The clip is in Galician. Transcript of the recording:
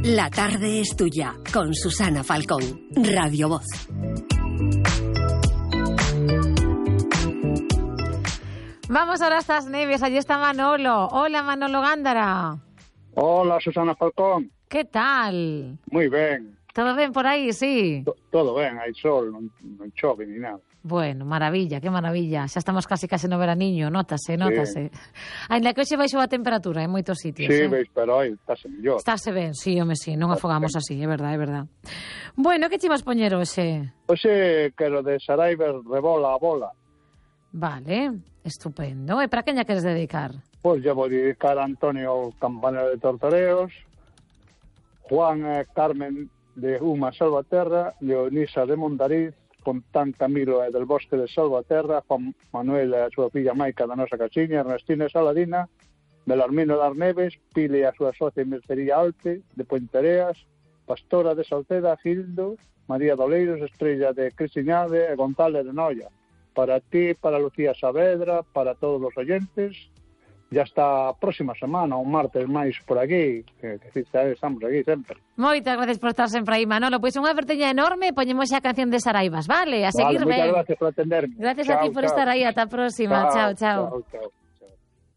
La tarde es tuya, con Susana Falcón, Radio Voz. Vamos ahora a estas Neves, allí está Manolo. Hola, Manolo Gándara. Hola, Susana Falcón. Que tal? Moi ben. Todo ben por aí, sí? Todo ben, hai sol, non chove ni nada. Bueno, maravilla, que maravilla. Xa estamos casi no veraniño, notase. Ainda que hoxe baixou a temperatura en moitos sitios. Sí, veis, pero aí estáse mellor. Estáse ben, sí, home, sí, non afogamos así, é verdade, é verdade. Bueno, que chimos poñer hoxe? Hoxe quero de Saraiva Rebola a bola. Vale, estupendo. E para quen lla queres dedicar? Pois lle vou dedicar a Antonio Campanero de Tortoreos, Juan e Carmen de Uma Salvaterra, Leonisa de Mondariz, Fontán Camilo e del Bosque de Salvaterra, Juan Manuel e a súa filla Maica da nosa casiña, Ernestina e Saladina, Belarmino das Neves, Pile e a súa socia en Mercería Alpe, de Puentereas, Pastora de Salceda, Gildo, María Doleiros, Estrella de Cristiñade e González de Noia. Para ti, para Lucía Saavedra, para todos os oyentes. Ya está a próxima semana, un martes máis por aquí, que estamos aquí sempre. Moitas gracias por estar sempre aí, Manolo. Pois unha aperteña enorme, poñemos xa a canción de Saraivas, vale? A seguir ben. Moitas gracias por atenderme. Gracias a ti por estar aí, ata a próxima. Chao. Chao.